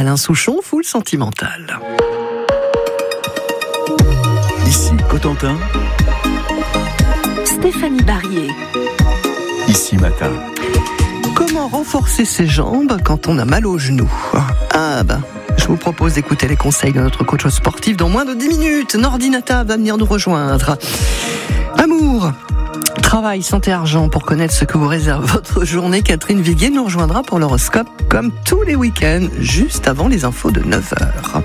Alain Souchon, full sentimental. Ici Cotentin, Stéphanie Barrier. Ici Matin. Comment renforcer ses jambes quand on a mal aux genoux? Je vous propose d'écouter les conseils de notre coach sportif dans moins de 10 minutes. Nordinata va venir nous rejoindre. Amour, travail, santé, argent, pour connaître ce que vous réserve votre journée, Catherine Viguier nous rejoindra pour l'horoscope comme tous les week-ends, juste avant les infos de 9h.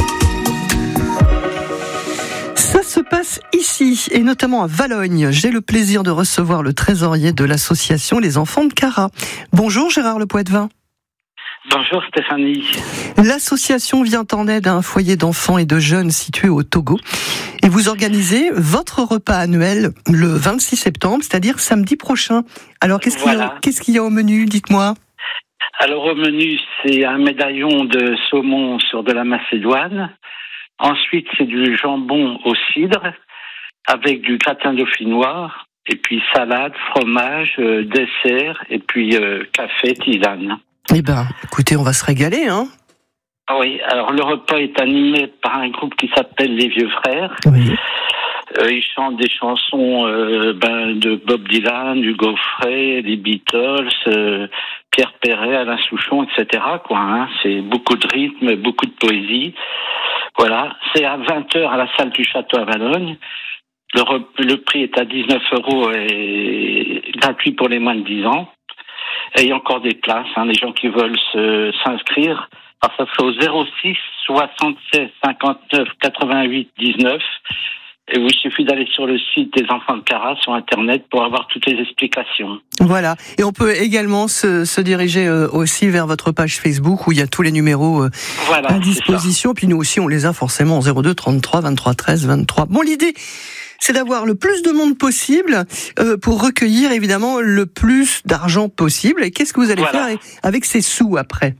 Ça se passe ici, et notamment à Valognes. J'ai le plaisir de recevoir le trésorier de l'association Les Enfants de Cara. Bonjour Gérard Le Poitvin. Bonjour Stéphanie. L'association vient en aide à un foyer d'enfants et de jeunes situé au Togo. Et vous organisez votre repas annuel le 26 septembre, c'est-à-dire samedi prochain. Alors qu'est-ce qu'il y a au menu, dites-moi? Alors au menu, c'est un médaillon de saumon sur de la macédoine. Ensuite, c'est du jambon au cidre avec du gratin dauphinois. Et puis salade, fromage, dessert et puis café, tisane. Eh ben, écoutez, on va se régaler, hein? Oui, alors le repas est animé par un groupe qui s'appelle Les Vieux Frères. Oui. Ils chantent des chansons de Bob Dylan, Hugo Frey, les Beatles, Pierre Perret, Alain Souchon, etc. C'est beaucoup de rythme, beaucoup de poésie. Voilà, c'est à 20h à la salle du Château à Valognes. Le prix est à 19 € et gratuit pour les moins de 10 ans. Et il y a encore des places, les gens qui veulent s'inscrire. Alors ça se fait au 06 76 59 88 19. Et il suffit d'aller sur le site des Enfants de Cara sur Internet pour avoir toutes les explications. Voilà. Et on peut également se diriger aussi vers votre page Facebook où il y a tous les numéros à disposition. Puis nous aussi, on les a forcément 02 33 23 13 23. Bon, l'idée, c'est d'avoir le plus de monde possible pour recueillir évidemment le plus d'argent possible. Et qu'est-ce que vous allez faire avec ces sous après?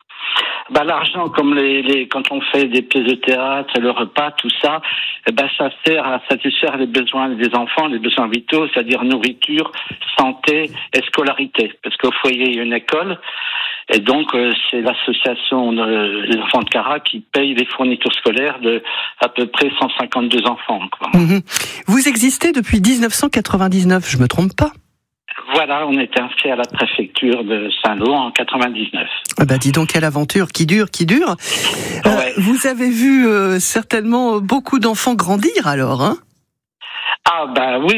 L'argent, comme quand on fait des pièces de théâtre, le repas, tout ça, ça sert à satisfaire les besoins des enfants, les besoins vitaux, c'est-à-dire nourriture, santé et scolarité. Parce qu'au foyer, il y a une école. Et donc, c'est l'association des Enfants de Cara qui paye les fournitures scolaires de à peu près 152 enfants. Mmh. Vous existez depuis 1999, je me trompe pas? Voilà, on était inscrit à la préfecture de Saint-Lô en 99. Dis donc, quelle aventure qui dure. Ouais. Vous avez vu certainement beaucoup d'enfants grandir alors, hein? Oui,